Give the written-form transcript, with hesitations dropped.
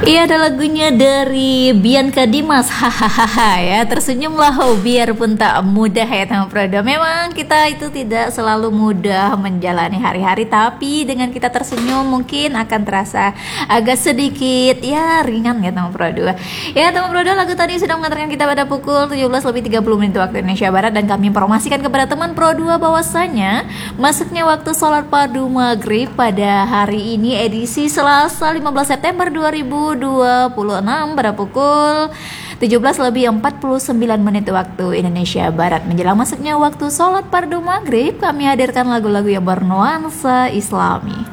Iya, ada lagunya dari Bianca Dimas. Hahaha ya, tersenyumlah biarpun tak mudah ya teman Prodo. Memang kita itu tidak selalu mudah menjalani hari-hari, tapi dengan kita tersenyum mungkin akan terasa agak sedikit ya ringan ya teman Prodo. Ya teman Prodo, lagu tadi sudah mengantarkan kita pada pukul 17:30 waktu Indonesia Barat, dan kami informasikan kepada teman Pro 2 bahwasanya masuknya waktu sholat fardu maghrib pada hari ini edisi Selasa 15 September 2026 pada pukul 17:49 waktu Indonesia Barat. Menjelang masuknya waktu sholat fardu maghrib, kami hadirkan lagu-lagu yang bernuansa Islami.